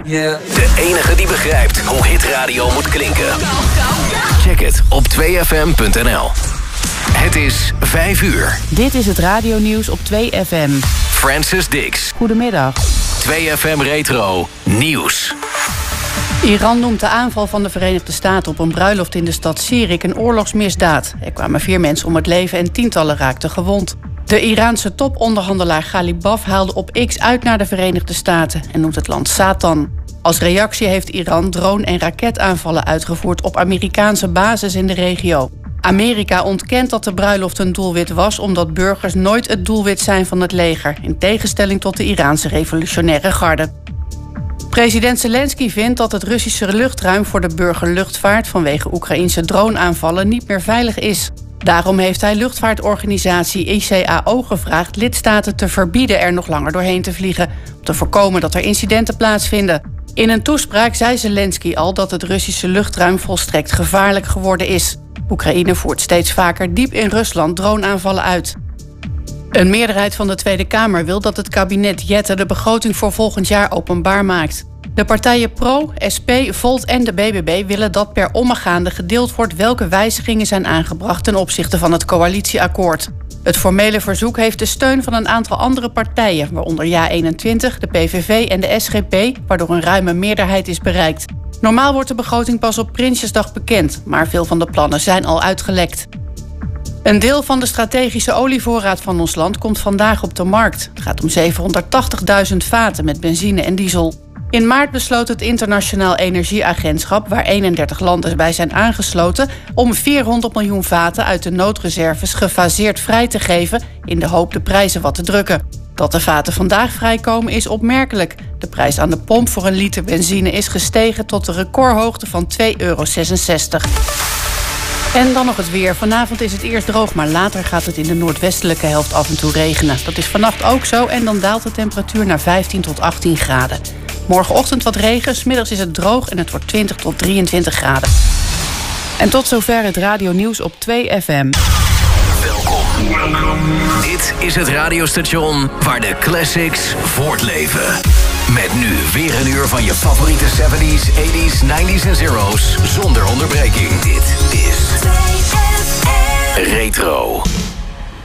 De enige die begrijpt hoe hitradio moet klinken. Check het op 2fm.nl. Het is 5 uur. Dit is het radionieuws op 2FM. Francis Dix. Goedemiddag. 2FM Retro Nieuws. Iran noemt de aanval van de Verenigde Staten op een bruiloft in de stad Sirik een oorlogsmisdaad. Er kwamen 4 mensen om het leven en tientallen raakten gewond. De Iraanse toponderhandelaar Ghalibaf haalde op X uit naar de Verenigde Staten en noemt het land Satan. Als reactie heeft Iran drone- en raketaanvallen uitgevoerd op Amerikaanse bases in de regio. Amerika ontkent dat de bruiloft een doelwit was, omdat burgers nooit het doelwit zijn van het leger, in tegenstelling tot de Iraanse revolutionaire garde. President Zelensky vindt dat het Russische luchtruim voor de burgerluchtvaart vanwege Oekraïnse droneaanvallen niet meer veilig is. Daarom heeft hij luchtvaartorganisatie ICAO gevraagd lidstaten te verbieden er nog langer doorheen te vliegen, om te voorkomen dat er incidenten plaatsvinden. In een toespraak zei Zelensky al dat het Russische luchtruim volstrekt gevaarlijk geworden is. Oekraïne voert steeds vaker diep in Rusland droneaanvallen uit. Een meerderheid van de Tweede Kamer wil dat het kabinet Jette de begroting voor volgend jaar openbaar maakt. De partijen PRO, SP, Volt en de BBB willen dat per omgaande gedeeld wordt welke wijzigingen zijn aangebracht ten opzichte van het coalitieakkoord. Het formele verzoek heeft de steun van een aantal andere partijen, waaronder JA21, de PVV en de SGP, waardoor een ruime meerderheid is bereikt. Normaal wordt de begroting pas op Prinsjesdag bekend, maar veel van de plannen zijn al uitgelekt. Een deel van de strategische olievoorraad van ons land komt vandaag op de markt. Het gaat om 780.000 vaten met benzine en diesel. In maart besloot het Internationaal Energieagentschap, waar 31 landen bij zijn aangesloten, om 400 miljoen vaten uit de noodreserves gefaseerd vrij te geven in de hoop de prijzen wat te drukken. Dat de vaten vandaag vrijkomen is opmerkelijk. De prijs aan de pomp voor een liter benzine is gestegen tot de recordhoogte van €2,66. En dan nog het weer. Vanavond is het eerst droog, maar later gaat het in de noordwestelijke helft af en toe regenen. Dat is vannacht ook zo en dan daalt de temperatuur naar 15 tot 18 graden. Morgenochtend wat regen, 's middags is het droog en het wordt 20 tot 23 graden. En tot zover het radionieuws op 2FM. Welkom. Dit is het radiostation waar de classics voortleven. Met nu weer een uur van je favoriete 70s, 80s, 90s en zeros zonder onderbreking. Dit is 2FM Retro.